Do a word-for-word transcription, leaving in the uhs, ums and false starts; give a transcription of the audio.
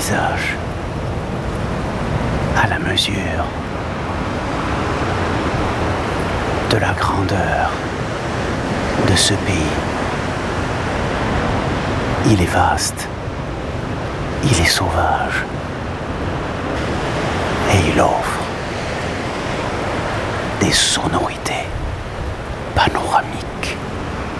paysage à la mesure de la grandeur de ce pays. Il est vaste, il est sauvage et il offre des sonorités panoramiques.